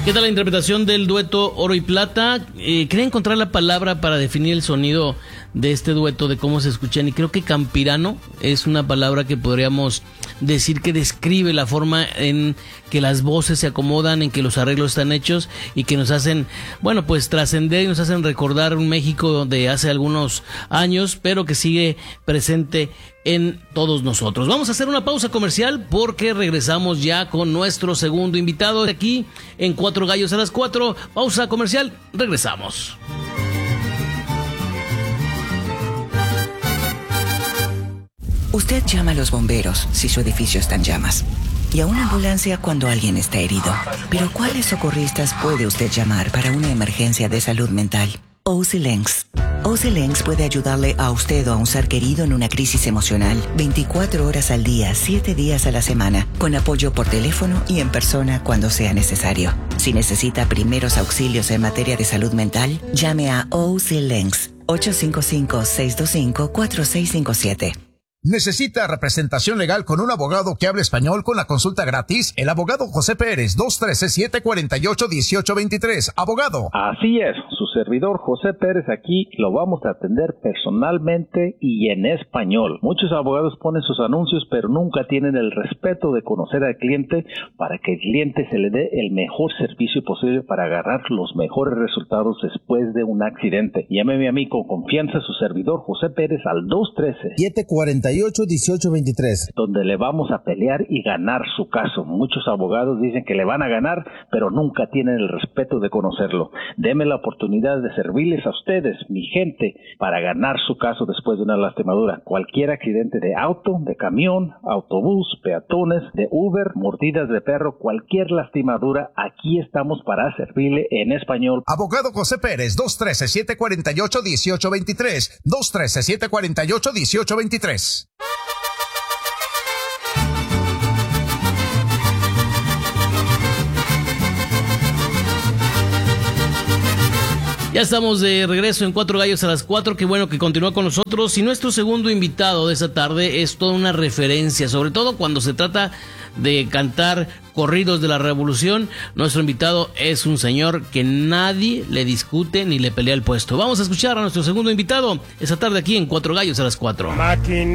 ¿Qué tal la interpretación del dueto Oro y Plata? Quería encontrar la palabra para definir el sonido de este dueto, de cómo se escuchan, y creo que campirano es una palabra que podríamos decir que describe la forma en que las voces se acomodan, en que los arreglos están hechos y que nos hacen, bueno, pues trascender y nos hacen recordar un México de hace algunos años, pero que sigue presente en todos nosotros. Vamos a hacer una pausa comercial porque regresamos ya con nuestro segundo invitado aquí en Cuatro Gallos a las 4. Pausa comercial, regresamos. Usted llama a los bomberos si su edificio está en llamas, y a una ambulancia cuando alguien está herido. Pero ¿cuáles socorristas puede usted llamar para una emergencia de salud mental? OC Links. OC Links puede ayudarle a usted o a un ser querido en una crisis emocional 24 horas al día, 7 días a la semana, con apoyo por teléfono y en persona cuando sea necesario. Si necesita primeros auxilios en materia de salud mental, llame a OC Links 855-625-4657. ¿Necesita representación legal con un abogado que hable español con la consulta gratis? El abogado José Pérez, 213-748-1823. Abogado. Así es, su servidor José Pérez aquí lo vamos a atender personalmente y en español. Muchos abogados ponen sus anuncios, pero nunca tienen el respeto de conocer al cliente para que el cliente se le dé el mejor servicio posible para agarrar los mejores resultados después de un accidente. Llámeme a mí con confianza, su servidor José Pérez al 213-748-1823, donde le vamos a pelear y ganar su caso. Muchos abogados dicen que le van a ganar, pero nunca tienen el respeto de conocerlo. Deme la oportunidad de servirles a ustedes, mi gente, para ganar su caso después de una lastimadura. Cualquier accidente de auto, de camión, autobús, peatones, de Uber, mordidas de perro, cualquier lastimadura, aquí estamos para servirle en español. Abogado José Pérez, 213-748-1823, 213-748-1823. Ya estamos de regreso en Cuatro Gallos a las 4. Qué bueno que continúa con nosotros. Y nuestro segundo invitado de esta tarde es toda una referencia, sobre todo cuando se trata de cantar corridos de la revolución. Nuestro invitado es un señor que nadie le discute ni le pelea el puesto. Vamos a escuchar a nuestro segundo invitado esta tarde aquí en Cuatro Gallos a las 4.